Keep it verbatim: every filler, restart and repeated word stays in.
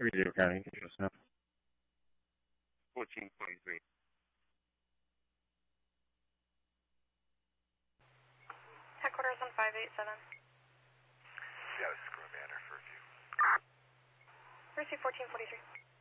Zero County, control snap. fourteen twenty-three. Headquarters on five eight seven. Yeah, this is Commander for review. Receive fourteen forty-three.